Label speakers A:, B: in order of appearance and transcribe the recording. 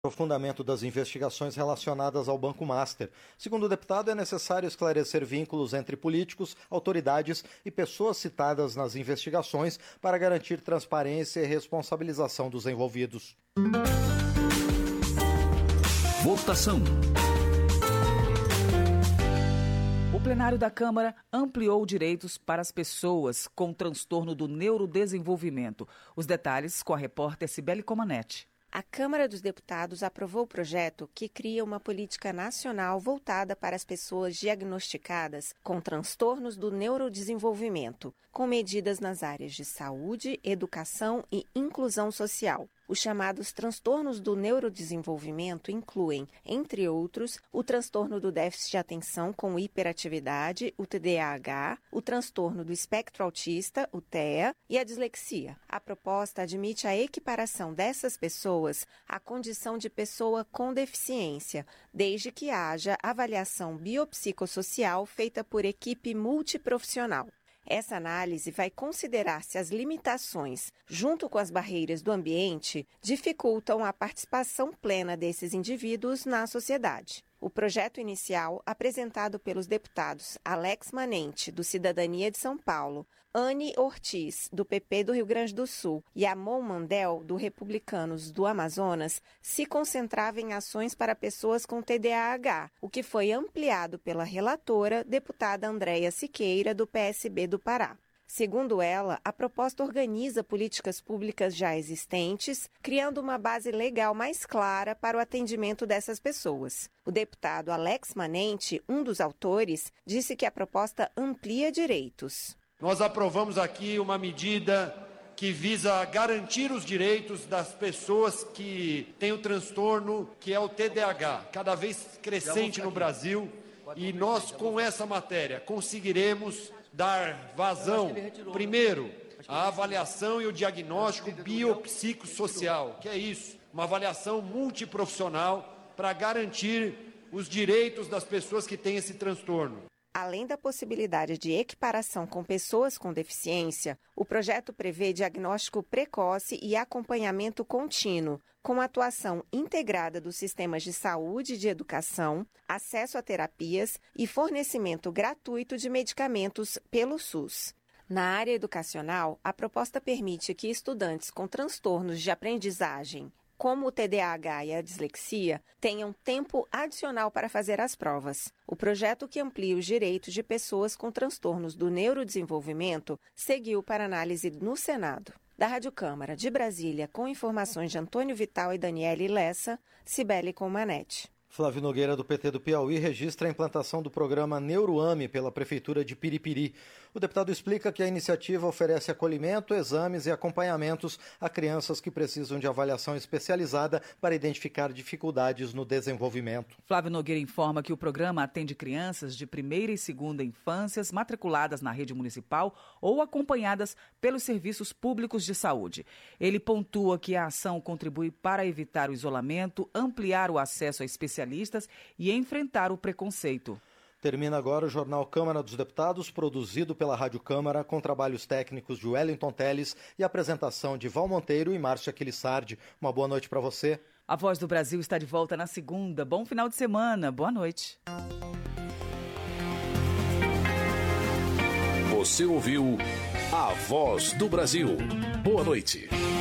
A: Aprofundamento das investigações relacionadas ao Banco Master. Segundo o deputado, é necessário esclarecer vínculos entre políticos, autoridades e pessoas citadas nas investigações para garantir transparência e responsabilização dos envolvidos.
B: Votação.
C: O plenário da Câmara ampliou direitos para as pessoas com transtorno do neurodesenvolvimento. Os detalhes com a repórter Cibele Comanete.
D: A Câmara dos Deputados aprovou o projeto que cria uma política nacional voltada para as pessoas diagnosticadas com transtornos do neurodesenvolvimento, com medidas nas áreas de saúde, educação e inclusão social. Os chamados transtornos do neurodesenvolvimento incluem, entre outros, o transtorno do déficit de atenção com hiperatividade, o TDAH, o transtorno do espectro autista, o TEA, e a dislexia. A proposta admite a equiparação dessas pessoas à condição de pessoa com deficiência, desde que haja avaliação biopsicossocial feita por equipe multiprofissional. Essa análise vai considerar se as limitações, junto com as barreiras do ambiente, dificultam a participação plena desses indivíduos na sociedade. O projeto inicial, apresentado pelos deputados Alex Manente, do Cidadania de São Paulo, Anne Ortiz, do PP do Rio Grande do Sul, e Amon Mandel, do Republicanos do Amazonas, se concentrava em ações para pessoas com TDAH, o que foi ampliado pela relatora, deputada Andréia Siqueira, do PSB do Pará. Segundo ela, a proposta organiza políticas públicas já existentes, criando uma base legal mais clara para o atendimento dessas pessoas. O deputado Alex Manente, um dos autores, disse que a proposta amplia direitos.
E: Nós aprovamos aqui uma medida que visa garantir os direitos das pessoas que têm o transtorno que é o TDAH, cada vez crescente no Brasil, e nós, com essa matéria, conseguiremos dar vazão, primeiro, à avaliação e o diagnóstico biopsicossocial, que é isso, uma avaliação multiprofissional para garantir os direitos das pessoas que têm esse transtorno.
D: Além da possibilidade de equiparação com pessoas com deficiência, o projeto prevê diagnóstico precoce e acompanhamento contínuo, com atuação integrada dos sistemas de saúde e de educação, acesso a terapias e fornecimento gratuito de medicamentos pelo SUS. Na área educacional, a proposta permite que estudantes com transtornos de aprendizagem, como o TDAH e a dislexia, tenham tempo adicional para fazer as provas. O projeto que amplia os direitos de pessoas com transtornos do neurodesenvolvimento seguiu para análise no Senado. Da Rádio Câmara de Brasília, com informações de Antônio Vital e Daniele Lessa, Cibele Comanete.
A: Flávio Nogueira, do PT do Piauí, registra a implantação do programa Neuroame pela Prefeitura de Piripiri. O deputado explica que a iniciativa oferece acolhimento, exames e acompanhamentos a crianças que precisam de avaliação especializada para identificar dificuldades no desenvolvimento.
C: Flávio Nogueira informa que o programa atende crianças de primeira e segunda infâncias matriculadas na rede municipal ou acompanhadas pelos serviços públicos de saúde. Ele pontua que a ação contribui para evitar o isolamento, ampliar o acesso a especialistas e enfrentar o preconceito.
A: Termina agora o Jornal Câmara dos Deputados, produzido pela Rádio Câmara, com trabalhos técnicos de Wellington Teles e apresentação de Val Monteiro e Márcia Aquilissardi. Uma boa noite para você.
C: A Voz do Brasil está de volta na segunda. Bom final de semana. Boa noite.
B: Você ouviu A Voz do Brasil. Boa noite.